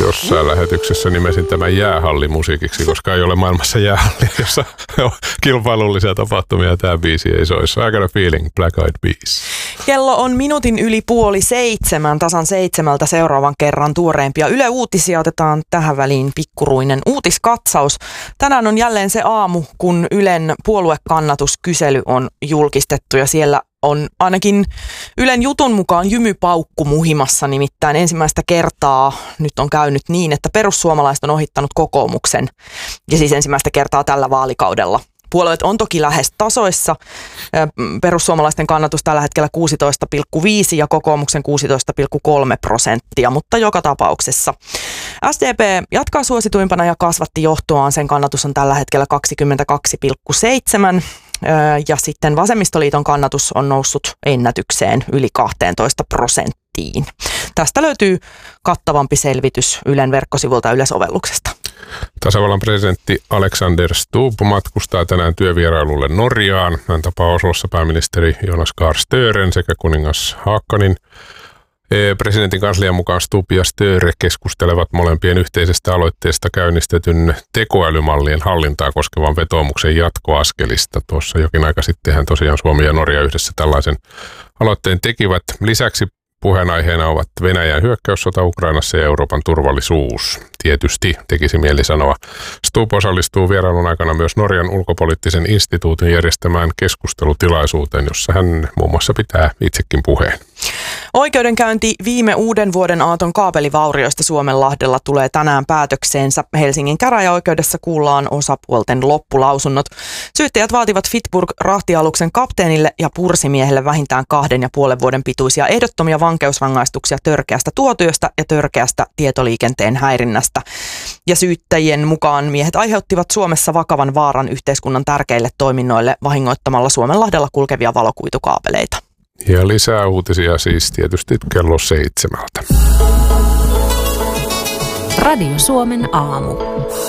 Jossain lähetyksessä nimesin tämän jäähallimusiikiksi, koska ei ole maailmassa jäähallia, jossa on kilpailullisia tapahtumia. Tämä biisi ei soisi. I got a feeling, Black Eyed Peas. Kello on minuutin yli 6:30, tasan 7 seuraavan kerran tuoreempia Yle Uutisia. Otetaan tähän väliin pikkuruinen uutiskatsaus. Tänään on jälleen se aamu, kun Ylen puoluekannatuskysely on julkistettu ja siellä on ainakin Ylen jutun mukaan jymypaukku muhimassa, nimittäin ensimmäistä kertaa nyt on käynyt niin, että perussuomalaiset on ohittanut kokoomuksen ja siis ensimmäistä kertaa tällä vaalikaudella. Puolueet on toki lähes tasoissa. Perussuomalaisten kannatus tällä hetkellä 16,5 ja kokoomuksen 16,3%, mutta joka tapauksessa. SDP jatkaa suosituimpana ja kasvatti johtoaan. Sen kannatus on tällä hetkellä 22,7 ja sitten Vasemmistoliiton kannatus on noussut ennätykseen yli 12%. Tästä löytyy kattavampi selvitys Ylen verkkosivulta ja Yle-sovelluksesta. Tasavallan presidentti Alexander Stubb matkustaa tänään työvierailulle Norjaan. Hän tapaa Oslossa pääministeri Jonas Gahr Støren sekä kuningas Haakanin. Presidentin kanslian mukaan Stubb ja Støre keskustelevat molempien yhteisestä aloitteesta käynnistetyn tekoälymallien hallintaa koskevan vetoomuksen jatkoaskelista. Tuossa jokin aika sittenhän tosiaan Suomi ja Norja yhdessä tällaisen aloitteen tekivät. Lisäksi puheenaiheena ovat Venäjän hyökkäyssota Ukrainassa ja Euroopan turvallisuus. Tietysti tekisi mieli sanoa. Stubb osallistuu vierailun aikana myös Norjan ulkopoliittisen instituutin järjestämään keskustelutilaisuuteen, jossa hän muun muassa pitää itsekin puheen. Oikeudenkäynti viime uuden vuoden aaton kaapelivaurioista Suomenlahdella tulee tänään päätökseensä. Helsingin käräjäoikeudessa kuullaan osapuolten loppulausunnot. Syyttäjät vaativat Fitburg-rahtialuksen kapteenille ja pursimiehelle vähintään 2,5 vuoden pituisia ehdottomia vankeusrangaistuksia törkeästä tuotyöstä ja törkeästä tietoliikenteen häirinnästä. Ja syyttäjien mukaan miehet aiheuttivat Suomessa vakavan vaaran yhteiskunnan tärkeille toiminnoille vahingoittamalla Suomenlahdella kulkevia valokuitukaapeleita. Ja lisää uutisia siis tietysti kello 7. Radio Suomen aamu.